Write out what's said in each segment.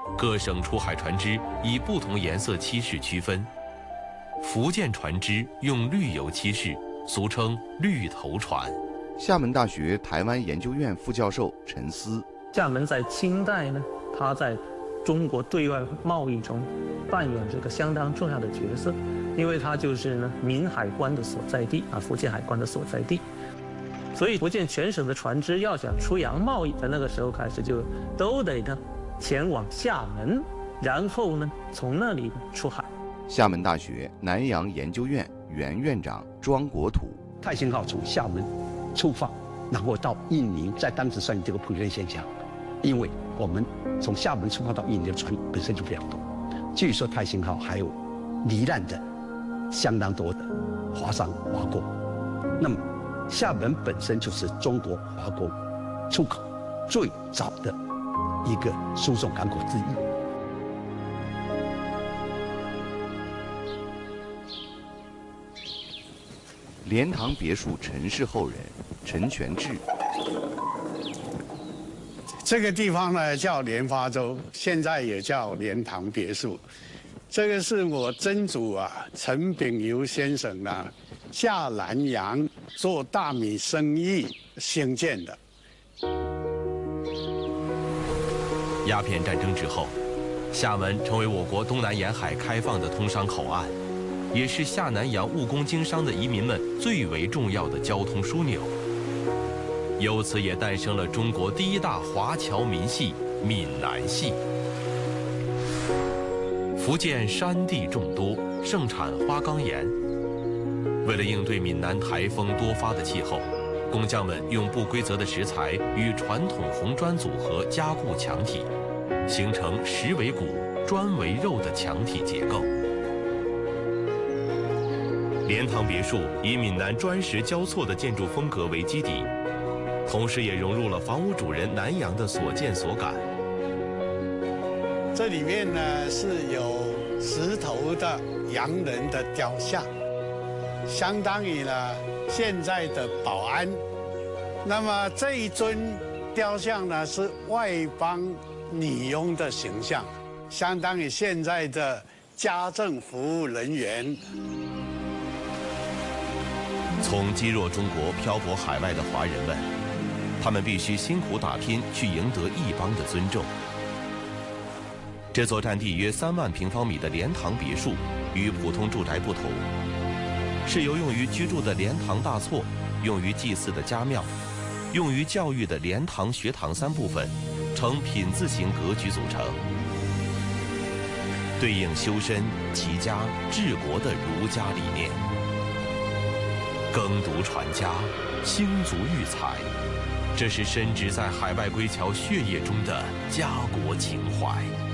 各省出海船只以不同颜色漆饰区分。福建船只用绿油漆饰，俗称绿头船。 厦门大学台湾研究院副教授陈思， 厦门在清代呢，它在中国对外贸易中扮演这个相当重要的角色，因为它就是呢闽海关的所在地福建海关的所在地，所以福建全省的船只要想出洋贸易，在那个时候开始就都得呢前往厦门，然后呢从那里出海。 厦门大学南洋研究院原院长庄国土， 泰兴号从厦门出发，然后到印尼，在当时算这个普遍现象，因为我们从厦门出发到印尼的船本身就非常多，据说泰兴号还有罹难的相当多的华商华工。那么厦门本身就是中国华工出口最早的一个输送港口之一。 莲塘别墅陈氏后人陈全志， 这个地方呢叫莲花洲，现在也叫莲塘别墅。这个是我曾祖陈炳游先生下南洋做大米生意兴建的。 鸦片战争之后，厦门成为我国东南沿海开放的通商口岸，也是下南洋务工经商的移民们最为重要的交通枢纽。由此也诞生了中国第一大华侨民系——闽南系。福建山地众多，盛产花岗岩。为了应对闽南台风多发的气候，工匠们用不规则的石材与传统红砖组合加固墙体，形成石为骨、砖为肉的墙体结构。莲塘别墅以闽南砖石交错的建筑风格为基底，同时也融入了房屋主人南洋的所见所感。 这里面呢是有石头的洋人的雕像，相当于呢现在的保安。那么这一尊雕像呢是外邦女佣的形象，相当于现在的家政服务人员。 从积弱中国漂泊海外的华人们，他们必须辛苦打拼去赢得异邦的尊重。这座占地约3万平方米的莲塘别墅，与普通住宅不同，是由用于居住的莲塘大厝、用于祭祀的家庙、用于教育的莲塘学堂3部分，呈品字形格局组成，对应修身、齐家、治国的儒家理念。耕读传家，兴族育才，这是深植在海外归侨血液中的家国情怀。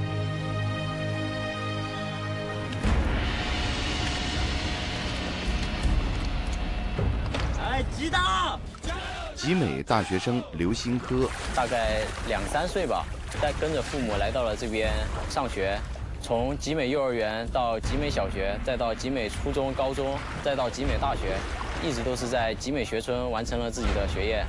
吉大！ 集美大学生刘新科， 大概2、3岁吧，带跟着父母来到了这边上学，从集美幼儿园到集美小学，再到集美初中、高中，再到集美大学，一直都是在集美学村完成了自己的学业。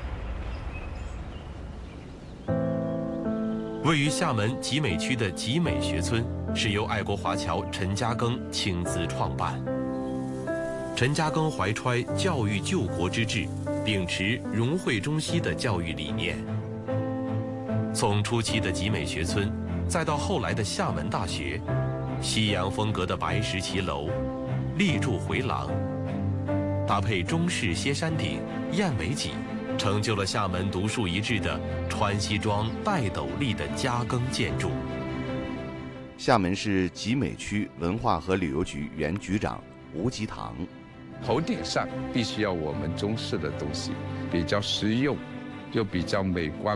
位于厦门集美区的集美学村，是由爱国华侨陈嘉庚亲自创办。陈嘉庚怀揣教育救国之志，秉持融汇中西的教育理念。从初期的集美学村，再到后来的厦门大学，西洋风格的白石骑楼、立柱回廊，搭配中式歇山顶、燕尾脊，成就了厦门独树一帜的穿西装戴斗笠的嘉庚建筑。 厦门市集美区文化和旅游局原局长吴吉堂。 头顶上必须要我们中式的东西，比较实用，又比较美观，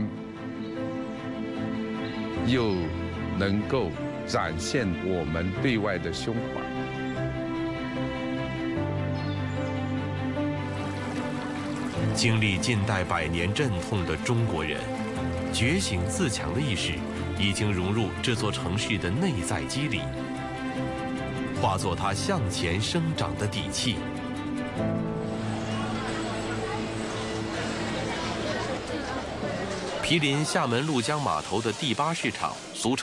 又能够展现我们对外的胸怀。 经历近代100年阵痛的中国人，觉醒自强的意识已经融入这座城市的内在肌理，化作它向前生长的底气。毗邻厦门鹭江码头的第8市场，俗称